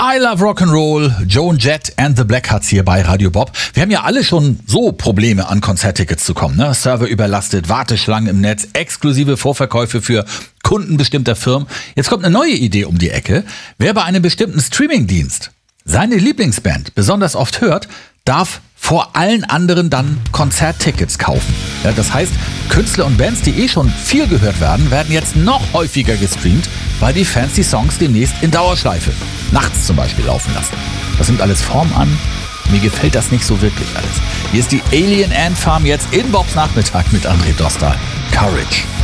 I Love Rock'n'Roll, Joan Jett and the Blackhearts hier bei Radio Bob. Wir haben ja alle schon so Probleme, an Konzerttickets zu kommen. Ne? Server überlastet, Warteschlangen im Netz, exklusive Vorverkäufe für Kunden bestimmter Firmen. Jetzt kommt eine neue Idee um die Ecke. Wer bei einem bestimmten Streamingdienst seine Lieblingsband besonders oft hört, darf vor allen anderen dann Konzerttickets kaufen. Ja, das heißt, Künstler und Bands, die schon viel gehört werden, werden jetzt noch häufiger gestreamt, weil die Fans die Songs demnächst in Dauerschleife, nachts zum Beispiel, laufen lassen. Das nimmt alles Form an. Mir gefällt das nicht so wirklich alles. Hier ist die Alien Ant Farm jetzt in Bobs Nachmittag mit André Dostal. Courage.